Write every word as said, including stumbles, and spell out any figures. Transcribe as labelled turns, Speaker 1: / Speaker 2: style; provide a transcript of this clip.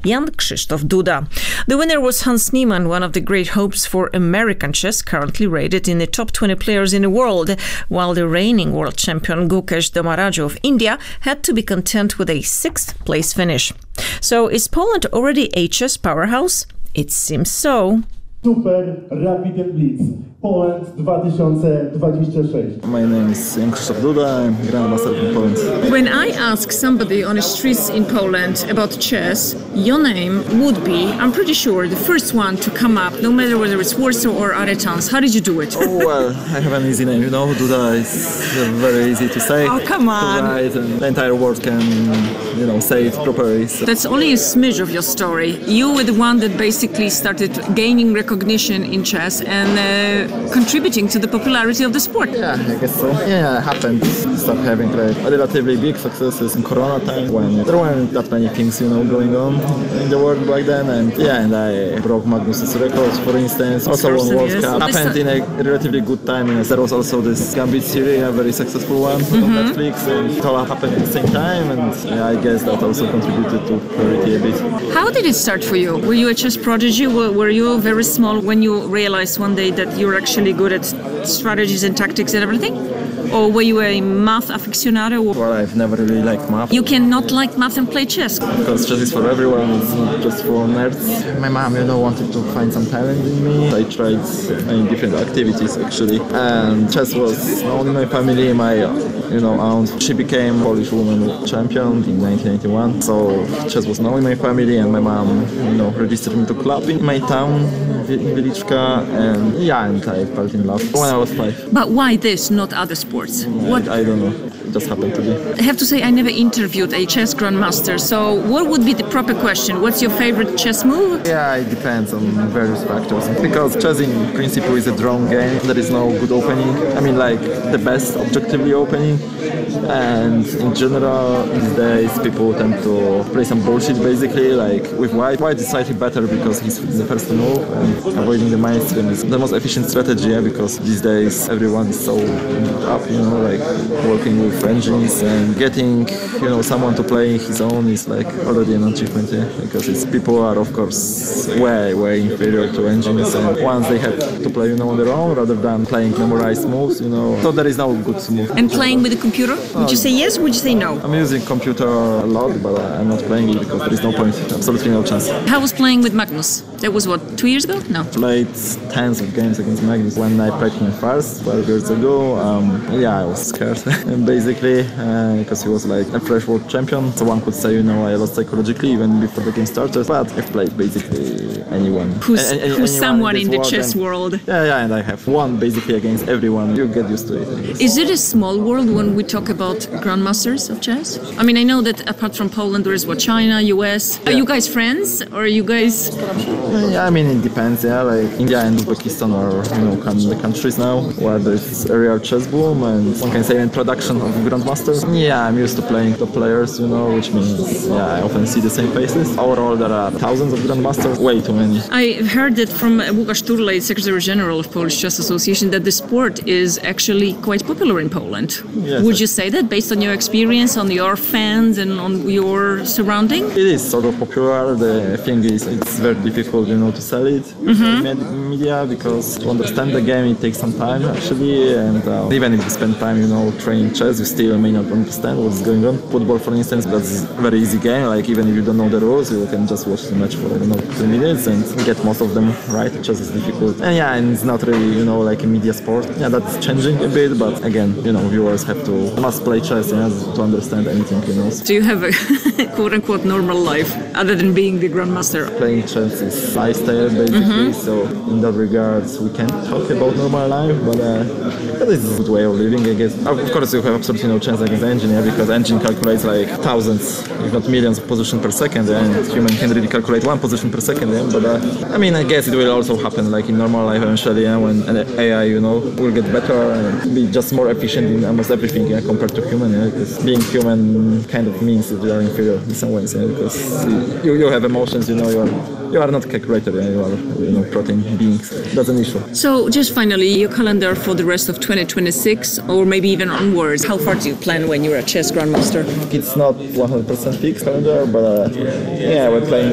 Speaker 1: Jan Krzysztof Duda. The winner was Hans Niemann, one of the great hopes for American chess, currently rated in the top twenty players in the world, while the reigning world champion Gukesh Domarajo of India had to be content with a sixth place finish. So is Poland already a chess powerhouse? It seems so.
Speaker 2: Super Rapid Blitz Poland dwa tysiące dwadzieścia sześć.
Speaker 3: My name is Jan Krzysztof Duda. I'm Grandmaster from Poland.
Speaker 1: When I ask somebody on the streets in Poland about chess, your name would be, I'm pretty sure, the first one to come up, no matter whether it's Warsaw or other towns. How did you do it?
Speaker 3: Oh, well, I have an easy name, you know. Duda is very easy to say.
Speaker 1: Oh, come on.
Speaker 3: To write, and the entire world can, you know, say it properly. So.
Speaker 1: That's only a smidge of your story. You were the one that basically started gaining recognition in chess and uh, contributing to the popularity of the sport.
Speaker 3: Yeah, I guess so. Yeah, it happened. Start having like relatively big successes in Corona time when there weren't that many things, you know, going on in the world back then. And yeah, and I broke Magnus's records, for instance. Also won World Cup. Happened in a relatively good time. And there was also this Gambit series, a very successful one mm-hmm. on Netflix, and it all happened at the same time. And yeah, I guess that also contributed to popularity a bit.
Speaker 1: How did it start for you? Were you a chess prodigy? Were you very small when you realized one day that you were actually good at strategies and tactics and everything? Or were you a math aficionado?
Speaker 3: Well, I've never really liked math.
Speaker 1: You cannot like math and play chess?
Speaker 3: Because chess is for everyone, it's not just for nerds. My mom, you know, wanted to find some talent in me. I tried many different activities, actually. And chess was known in my family. My, you know, aunt, she became Polish woman champion in nineteen ninety-one. So chess was known in my family, and my mom, you know, registered me to club in my town, in Wieliczka, and yeah, and I fell in love when I was five.
Speaker 1: But why this, not other sports?
Speaker 3: What? I, I don't know. It just happened to be.
Speaker 1: I have to say, I never interviewed a chess grandmaster. So what would be the proper question? What's your favorite chess move?
Speaker 3: Yeah, it depends on various factors. Because chess in principle is a drawn game. There is no good opening. I mean, like the best objectively opening. And in general, these days, people tend to play some bullshit basically. Like with white, white is slightly better because he's the first to move, and avoiding the mainstream is the most efficient strategy. Yeah, because these days everyone is so up, you know, like working with engines and getting, you know, someone to play his own is like already an achievement. Yeah, because it's people are of course way way inferior to engines, and once they have to play, you know, on their own rather than playing memorized moves, you know, so there is no good move.
Speaker 1: And playing with the computer? Would you say yes? Would you say no?
Speaker 3: I'm using computer a lot, but I'm not playing it because there is no point. Absolutely no chance.
Speaker 1: How was playing with Magnus? That was what, two years ago? No.
Speaker 3: Played tens of games against Magnus. When I played him first, twelve years ago, um, yeah, I was scared. And basically, uh, because he was like a fresh world champion, so one could say, you know, I lost psychologically even before the game started. But I've played basically anyone.
Speaker 1: Who's,
Speaker 3: a- a-
Speaker 1: who's someone in, in the
Speaker 3: world
Speaker 1: chess
Speaker 3: and,
Speaker 1: world?
Speaker 3: Yeah, yeah, and I have won basically against everyone. You get used to it.
Speaker 1: Is it a small world when we talk about grandmasters of chess? I mean, I know that apart from Poland, there is what, China, U S. Are yeah. you guys friends, or are you guys?
Speaker 3: Yeah, I mean, it depends. Yeah, like India and Uzbekistan are, you know, kind of the countries now where there's a real chess boom, and one can say in production of grandmasters. Yeah, I'm used to playing top players, you know, which means yeah, I often see the same faces. Overall, there are thousands of grandmasters, way too many.
Speaker 1: I heard that from Łukasz Turlej, Secretary General of Polish Chess Association, that the sport is actually quite popular in Poland.
Speaker 3: Yes,
Speaker 1: Would you say that based on your experience, on your fans, and on your surrounding?
Speaker 3: It is sort of popular. The thing is, it's very difficult, you know, to sell it mm-hmm. in media because to understand the game it takes some time actually, and uh, even if you spend time, you know, training chess, you still may not understand what's going on. Football, for instance, that's a very easy game. Like even if you don't know the rules, you can just watch the match for, you know, two minutes and get most of them right. Chess is difficult, and yeah, and it's not really, you know, like a media sport. Yeah, that's changing a bit, but again, you know, viewers have to must play chess, yeah, to understand anything, you know.
Speaker 1: Do you have a quote-unquote normal life other than being the grandmaster?
Speaker 3: Playing chess is lifestyle basically, mm-hmm. so in that regards we can't talk about normal life, but uh, this is a good way of living, I guess. Of course, you have absolutely no chance against the engine, yeah, because the engine calculates like thousands, if not millions of positions per second, yeah, and human can really calculate one position per second, yeah, but uh, I mean, I guess it will also happen like in normal life eventually, yeah, when an A I, you know, will get better and be just more efficient in almost everything, yeah, compared to human, yeah, because being human kind of means that you are inferior in some ways, yeah, because you, you have emotions, you know, you are you are not a calculator, yeah, you are, you know, protein beings. That's an issue.
Speaker 1: So just finally, your calendar for the rest of twenty twenty-six, or maybe even onwards, how far do you plan when you're a chess grandmaster?
Speaker 3: It's not one hundred percent fixed calendar, but uh, yeah, we're playing